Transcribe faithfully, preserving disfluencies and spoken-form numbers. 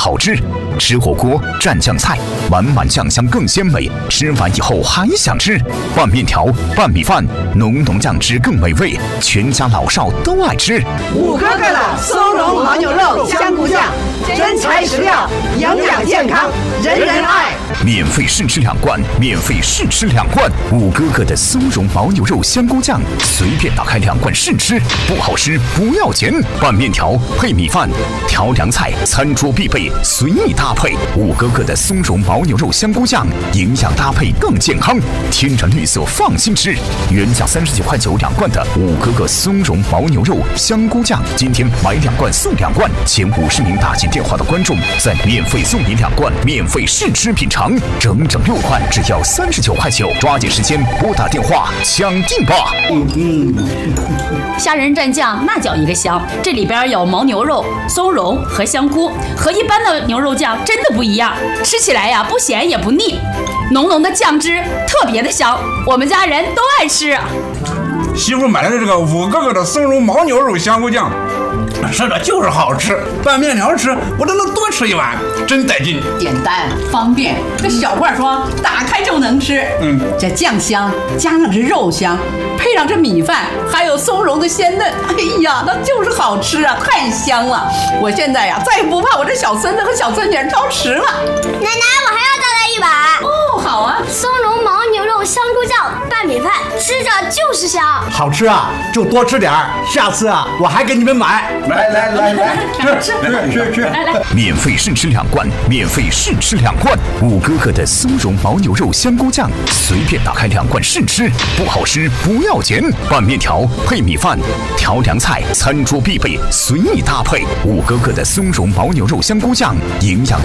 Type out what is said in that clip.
好吃。吃火锅蘸酱菜，满满酱香更鲜美，吃完以后还想吃。拌面条、拌米饭，浓浓酱汁更美味，全家老少都爱吃。 五哥哥的松茸牦牛肉香菇酱，真材实料，营养健康，人人爱。 免费试吃两罐，免费试吃两罐。五哥哥的松茸牦牛肉香菇酱，随便打开两罐试吃，不好吃不要钱。拌面条配米饭，调凉菜，餐桌必备，随意搭配。五哥哥的松茸牦牛肉香菇酱，营养搭配更健康，天然绿色放心吃。原价三十九块九两罐的五哥哥松茸牦牛肉香菇酱，今天买两罐送两罐，前五十名打进电话的观众再免费送你两罐，免费试吃品尝，整整六罐，只要三十九块九，抓紧时间拨打电话抢订吧。 嗯嗯，虾仁蘸酱那叫一个香，这里边有牦牛肉、松茸和香菇，和一般的牛肉酱真的不一样，吃起来呀不咸也不腻，浓浓的酱汁特别的香，我们家人都爱吃。 媳妇买的这个五哥哥的松茸牦牛肉香菇酱，吃着就是好吃，拌面条吃我都能多吃一碗，真带劲。 简单方便，这小罐装，打开就能吃。嗯，这酱香加上这肉香，配上这米饭，还有松茸的鲜嫩，哎呀，那就是好吃啊，太香了！我现在呀，再也不怕我这小孙子和小孙女挑食了。 奶奶，我还要再来一碗。 哦，好啊。 松茸牦牛肉香菇酱拌米饭，吃着就是香。 好吃啊，就多吃点儿，下次啊，我还给你们买。 来来来来，吃吃吃吃， 来来， 免费试吃两罐，免费试吃两罐。五哥哥的松茸牦牛肉香菇酱，随便打开两罐试吃，不好吃不要钱。拌面条配米饭，调凉菜，餐桌必备，随意搭配。五哥哥的松茸牦牛肉香菇酱，营养